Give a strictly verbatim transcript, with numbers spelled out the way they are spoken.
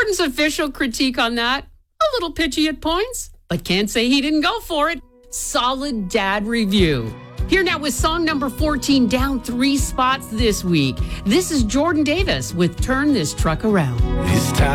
Jordan's official critique on that, a little pitchy at points, but can't say he didn't go for it. Solid dad review. Here now with song number fourteen, down three spots this week. This is Jordan Davis with Turn This Truck Around. It's time.